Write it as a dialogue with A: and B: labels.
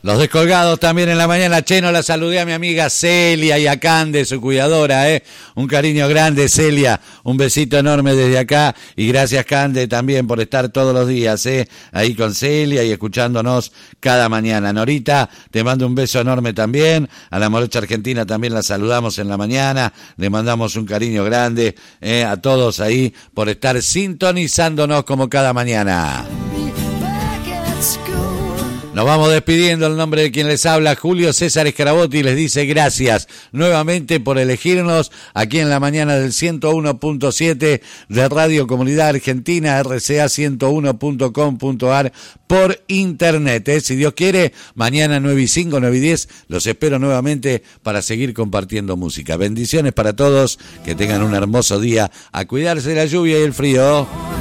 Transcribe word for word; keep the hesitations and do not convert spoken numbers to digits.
A: Los descolgados también en la mañana. Cheno, la saludé a mi amiga Celia y a Cande, su cuidadora, ¿eh? Un cariño grande, Celia. Un besito enorme desde acá. Y gracias, Cande, también por estar todos los días, ¿eh? Ahí con Celia y escuchándonos cada mañana. Norita, te mando un beso enorme también. A la Morocha Argentina también la saludamos en la mañana. Le mandamos un cariño grande, ¿eh? A todos ahí por estar sintonizándonos como cada mañana. Nos vamos despidiendo. El nombre de quien les habla, Julio César Escarabotti, les dice gracias nuevamente por elegirnos aquí en la mañana del ciento uno punto siete de Radio Comunidad Argentina, R C A ciento uno punto com punto a r por internet. ¿eh? Si Dios quiere, mañana nueve y cinco, nueve y diez, los espero nuevamente para seguir compartiendo música. Bendiciones para todos, que tengan un hermoso día. A cuidarse de la lluvia y el frío.